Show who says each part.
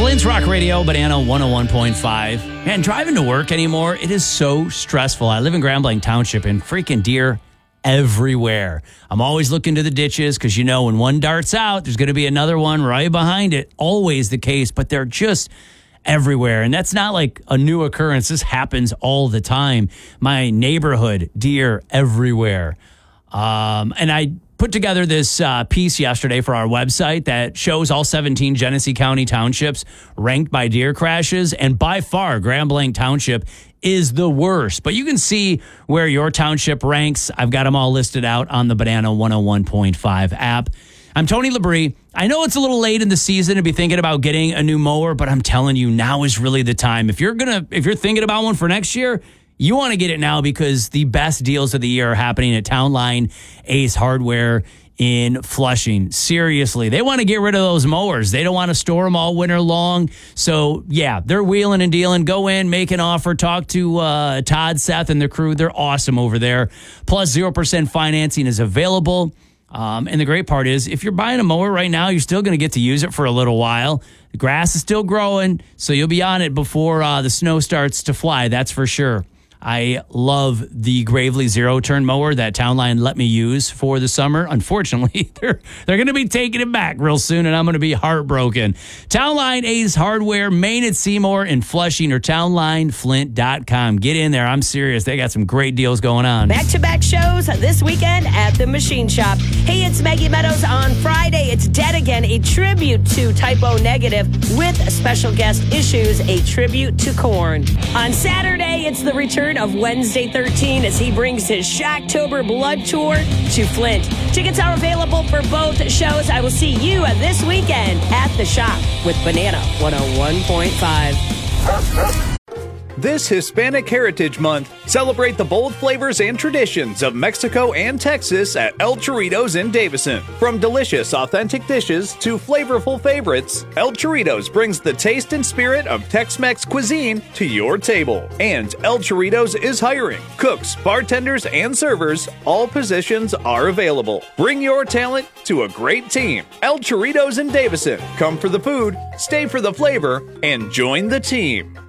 Speaker 1: Flint's Rock Radio, Banana 101.5. And driving to work anymore, it is so stressful. I live in Grand Blanc Township and freaking deer everywhere. I'm always looking to the ditches because, you know, when one darts out, there's going to be another one right behind it. Always the case, but they're just everywhere. And that's not like a new occurrence. This happens all the time. My neighborhood, deer everywhere. And I put together this piece yesterday for our website that shows all 17 Genesee County townships ranked by deer crashes. And by far, Grand Blanc Township is the worst. But you can see where your township ranks. I've got them all listed out on the Banana 101.5 app. I'm Tony Labrie. I know it's a little late in the season to be thinking about getting a new mower, but I'm telling you, now is really the time. If you're thinking about one for next year, you want to get it now because the best deals of the year are happening at Town Line Ace Hardware in Flushing. Seriously, they want to get rid of those mowers. They don't want to store them all winter long. So, yeah, they're wheeling and dealing. Go in, make an offer, talk to Todd, Seth, and the crew. They're awesome over there. Plus, 0% financing is available. And the great part is, if you're buying a mower right now, you're still going to get to use it for a little while. The grass is still growing, so you'll be on it before the snow starts to fly, that's for sure. I love the Gravely zero-turn mower that Town Line let me use for the summer. Unfortunately, they're going to be taking it back real soon, and I'm going to be heartbroken. Town Line Ace Hardware, Main at Seymour in Flushing, or townlineflint.com. Get in there. I'm serious. They got some great deals going on.
Speaker 2: Back-to-back shows this weekend at the Machine Shop. Hey, it's Maggie Meadows on Friday. It's Dead Again, a tribute to Typo Negative with special guest Issues, a tribute to Korn. On Saturday, it's the return of Wednesday 13 as he brings his Shocktober Blood Tour to Flint. Tickets are available for both shows. I will see you this weekend at the shop with Banana 101.5.
Speaker 3: This Hispanic Heritage Month, celebrate the bold flavors and traditions of Mexico and Texas at El Chorritos in Davison. From delicious, authentic dishes to flavorful favorites, El Chorritos brings the taste and spirit of Tex-Mex cuisine to your table. And El Chorritos is hiring cooks, bartenders, and servers. All positions are available. Bring your talent to a great team. El Chorritos in Davison. Come for the food, stay for the flavor, and join the team.